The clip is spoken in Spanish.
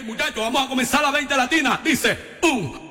muchachos, vamos a comenzar la 20 latina. Dice, 1,